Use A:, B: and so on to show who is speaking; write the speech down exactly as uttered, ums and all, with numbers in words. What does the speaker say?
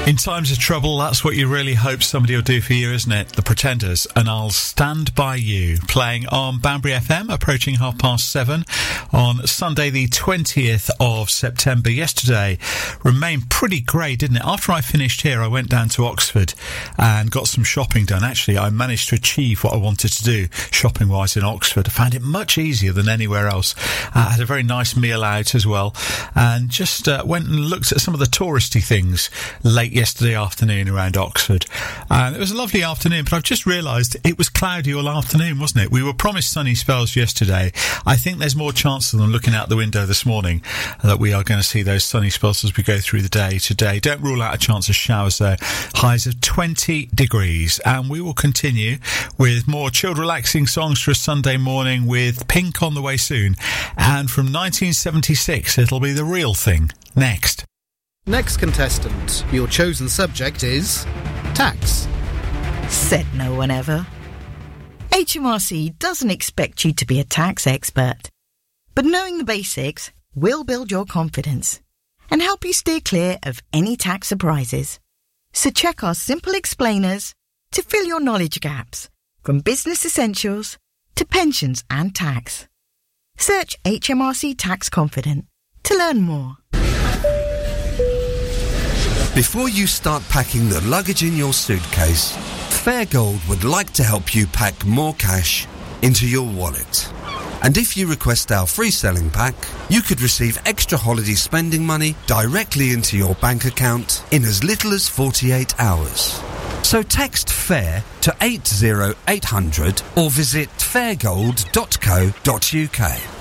A: In times of trouble, that's what you really hope somebody will do for you, isn't it? The Pretenders and I'll Stand By You, playing on Banbury F M, approaching half past seven on Sunday the twentieth of September. Yesterday remained pretty grey, didn't it? After I finished here, I went down to Oxford and got some shopping done. Actually, I managed to achieve what I wanted to do shopping-wise in Oxford. I found it much easier than anywhere else. I had a very nice meal out as well, and just uh, went and looked at some of the touristy things late yesterday afternoon around Oxford. And it was a lovely afternoon, but I've just realised it was cloudy all afternoon, wasn't it? We were promised sunny spells yesterday. I think there's more chance of them looking out the window this morning that we are going to see those sunny spells as we go through the day today. Don't rule out a chance of showers though. Highs of twenty degrees. And we will continue with more chilled, relaxing songs for a Sunday morning with Pink on the way soon. And from nineteen seventy-six, it'll be The Real Thing next.
B: Next contestant, your chosen subject is tax.
C: Said no one ever. H M R C doesn't expect you to be a tax expert, but knowing the basics will build your confidence and help you steer clear of any tax surprises. So check our simple explainers to fill your knowledge gaps, from business essentials to pensions and tax. Search H M R C Tax Confident to learn more.
D: Before you start packing the luggage in your suitcase, Fairgold would like to help you pack more cash into your wallet. And if you request our free selling pack, you could receive extra holiday spending money directly into your bank account in as little as forty-eight hours. So text FAIR to eight zero eight hundred or visit fairgold dot co dot uk.